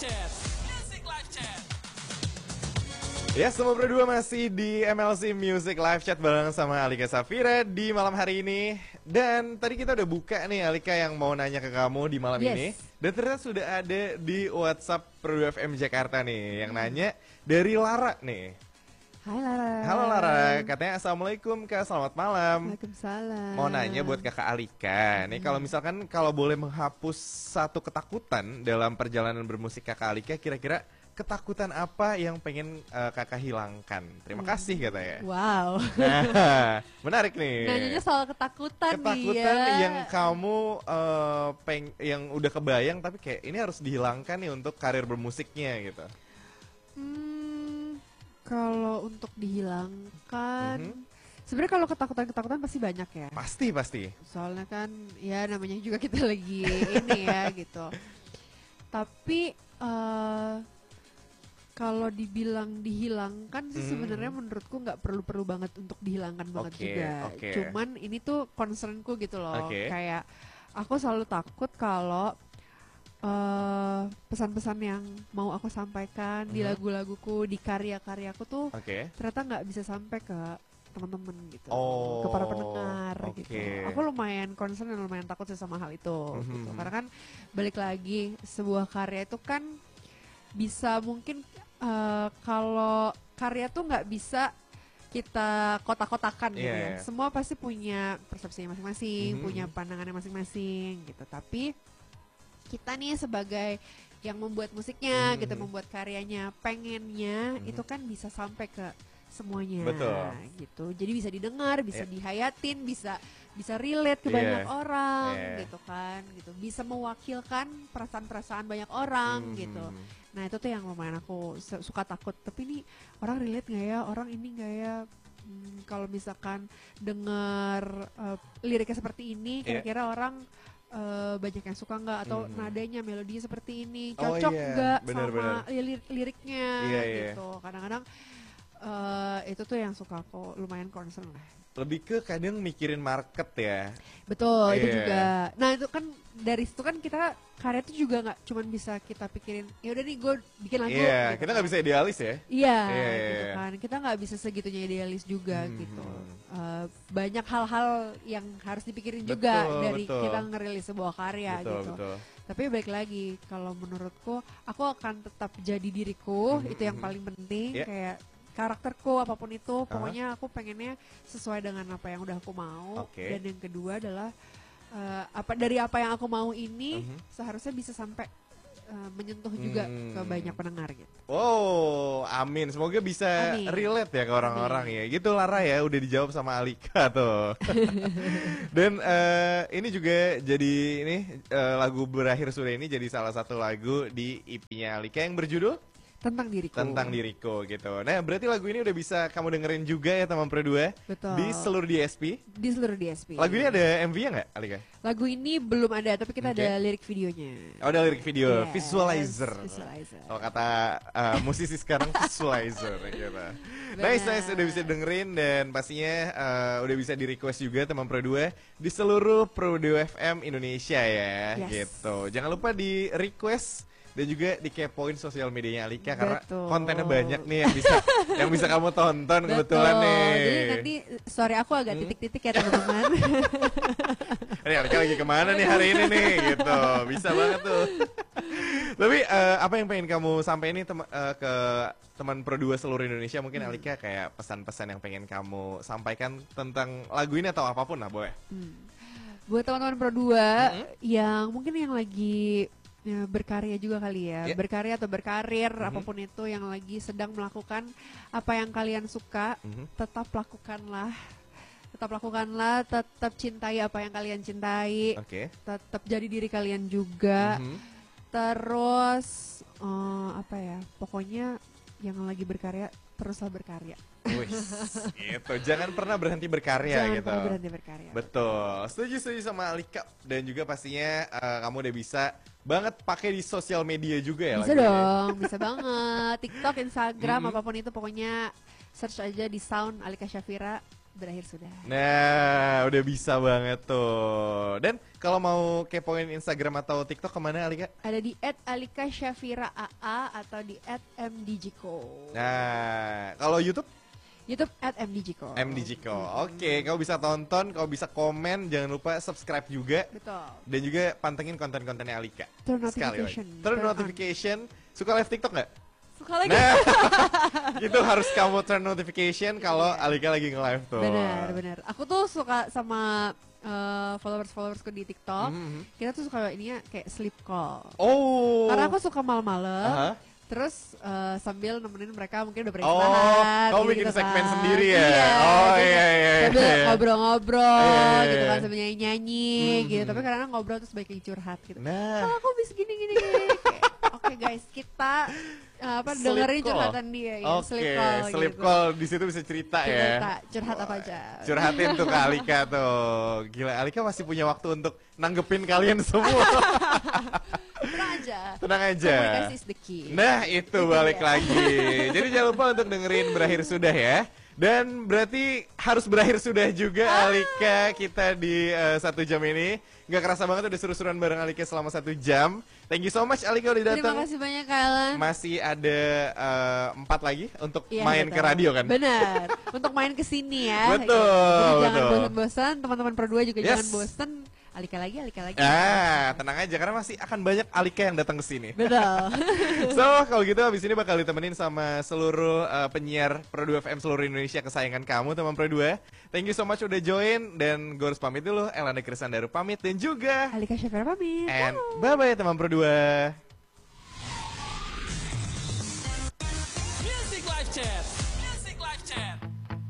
Chat. Music Live Chat. Ya, semua berdua masih di MLC Music Live Chat bareng sama Alika Safira di malam hari ini. Dan tadi kita udah buka nih Alika yang mau nanya ke kamu di malam ini. Dan ternyata sudah ada di WhatsApp Pro FM Jakarta nih yang nanya dari Lara nih. Hai Lara. Halo Lara, katanya Assalamualaikum Kak, selamat malam. Waalaikumsalam. Mau nanya buat Kakak Alika, nih kalau misalkan kalau boleh menghapus satu ketakutan dalam perjalanan bermusik Kakak Alika, kira-kira ketakutan apa yang pengen Kakak hilangkan? Terima kasih katanya. Wow. Nah, menarik nih. Nanyanya soal ketakutan Ketakutan nih ya. yang kamu yang udah kebayang tapi kayak ini harus dihilangkan nih untuk karir bermusiknya gitu. Kalau untuk dihilangkan, sebenarnya kalau ketakutan pasti banyak ya. Pasti. Soalnya kan ya namanya juga kita lagi ini ya gitu. Tapi kalau dibilang dihilangkan sih sebenarnya menurutku nggak perlu banget untuk dihilangkan banget juga. Cuman ini tuh concernku gitu loh. Kayak aku selalu takut kalau pesan-pesan yang mau aku sampaikan di lagu-laguku, di karya-karyaku tuh ternyata nggak bisa sampai ke teman-teman gitu, ke para pendengar gitu. Aku lumayan concern dan lumayan takut sih sama hal itu gitu. Karena kan balik lagi sebuah karya itu kan bisa mungkin kalau karya tuh nggak bisa kita kotak-kotakan gitu ya. Semua pasti punya persepsinya masing-masing, punya pandangannya masing-masing gitu. Tapi kita nih sebagai yang membuat musiknya gitu, membuat karyanya, pengennya itu kan bisa sampai ke semuanya. Betul. Gitu. Jadi bisa didengar, bisa dihayatin, bisa relate ke banyak orang gitu kan, gitu. Bisa mewakilkan perasaan-perasaan banyak orang gitu. Nah, itu tuh yang lumayan aku suka takut. Tapi ini orang relate nggak ya? Orang ini nggak ya? Kalau misalkan dengar liriknya seperti ini, kira-kira orang banyak yang suka nggak, atau nadanya melodinya seperti ini cocok nggak sama liriknya gitu. Kadang-kadang itu tuh yang suka aku lumayan concern lah. Lebih ke kadang mikirin market ya. Betul, itu juga. Nah itu kan dari situ kan kita karya itu juga nggak cuman bisa kita pikirin ya udah nih gue bikin lagu. Gitu kita nggak bisa idealis ya. Gitu kan. Kita nggak bisa segitunya idealis juga gitu. Banyak hal-hal yang harus dipikirin juga dari kita ngerilis sebuah karya gitu. Tapi balik lagi, kalau menurutku aku akan tetap jadi diriku, itu yang paling penting. Kayak karakterku apapun itu, pokoknya aku pengennya sesuai dengan apa yang udah aku mau. Dan yang kedua adalah dari apa yang aku mau ini seharusnya bisa sampai menyentuh juga ke banyak pendengar gitu. Wow, amin. Semoga bisa relate ya ke orang-orang ya. Gitu Lara ya, udah dijawab sama Alika tuh. Dan ini juga jadi lagu Berakhir Sudah ini jadi salah satu lagu di EP-nya Alika yang berjudul Tentang Diriku gitu. Nah, berarti lagu ini udah bisa kamu dengerin juga ya teman Pro 2. Betul. Di seluruh DSP. Di seluruh DSP. Lagu ini ada MV-nya nggak, Alika? Lagu ini belum ada, tapi kita ada lirik videonya. Oh, ada lirik video, visualizer. Kalau kata musisi sekarang visualizer gitu. Nice, udah bisa dengerin dan pastinya udah bisa di request juga teman Pro 2 di seluruh Pro 2 FM Indonesia ya, gitu. Jangan lupa di request dan juga dikepoin sosial medianya Alika karena kontennya banyak nih yang bisa kamu tonton kebetulan nih. Jadi nanti story aku agak titik-titik ya teman-teman. Ini Alika lagi kemana nih hari ini nih gitu, bisa banget tuh. Tapi apa yang pengen kamu sampaikan nih ke teman Pro 2 seluruh Indonesia, mungkin Alika kayak pesan-pesan yang pengen kamu sampaikan tentang lagu ini atau apapun lah boleh. Buat teman-teman Pro 2 yang mungkin yang lagi berkarya juga kali ya, berkarya atau berkarir apapun itu, yang lagi sedang melakukan apa yang kalian suka, tetap lakukanlah, tetap cintai apa yang kalian cintai, tetap jadi diri kalian juga, terus pokoknya yang lagi berkarya teruslah berkarya. Gitu. Jangan pernah berhenti berkarya. Jangan pernah berhenti berkarya. Betul. Setuju sama Alika. Dan juga pastinya kamu udah bisa banget pakai di sosial media juga ya. Bisa dong, bisa banget. TikTok, Instagram, apapun itu, pokoknya search aja di Sound Alika Syafira. berakhir sudah. Nah, udah bisa banget tuh. Dan kalau mau kepoin Instagram atau TikTok kemana Alika? Ada di @alikashafiraaa atau di @mdjko. Nah, kalau YouTube? YouTube @mdjko. MDJko. Oke, kau bisa tonton, kau bisa komen, jangan lupa subscribe juga. Betul. Dan juga pantengin konten-kontennya Alika. Turn notification. Turn notification. Suka live TikTok nggak? Suka lagi. Nah, itu harus kamu turn notification kalau Alika lagi nge-live tuh. Benar. Aku tuh suka sama followers-followersku di TikTok. Kita tuh suka ininya kayak sleep call. Oh. Karena aku suka malam-malam. Terus sambil nemenin mereka mungkin udah beristirahat. Kamu bikin gitu segmen kan. sendiri ya? Iya, Iya. sambil ngobrol-ngobrol Iya. gitu kan, sambil nyanyi-nyanyi gitu. Tapi kadang ngobrol terus banyak yang curhat gitu. Nah. Aku bisa gini. Oke guys, kita dengerin curhatan dia ya. Sleep call di situ bisa cerita ya. Curhat apa aja. Curhatin tuh ke Alika tuh. Gila, Alika masih punya waktu untuk nanggepin kalian semua. Tenang aja. Komunikasi is the key. Nah, itu balik lagi. Jadi jangan lupa untuk dengerin Berakhir Sudah ya. Dan berarti harus berakhir sudah juga Alika kita di 1 jam ini. Gak kerasa banget udah seru-seruan bareng Alika selama 1 jam. Thank you so much Alika udah datang. Terima kasih banyak Kailan. Masih ada 4 lagi untuk main ke radio kan? Benar. Untuk main ke sini ya. Betul. Jadi jangan bosan-bosan, teman-teman Pro2 juga jangan bosan. Alika lagi. Tenang aja karena masih akan banyak Alika yang datang ke sini. Betul. So, kalau gitu habis ini bakal ditemenin sama seluruh penyiar Pro2 FM seluruh Indonesia kesayangan kamu teman Pro2. Thank you so much udah join dan gue harus pamit dulu. Elanda Krisandaru pamit dan juga Alika Syafira pamit. And bye-bye teman Pro2.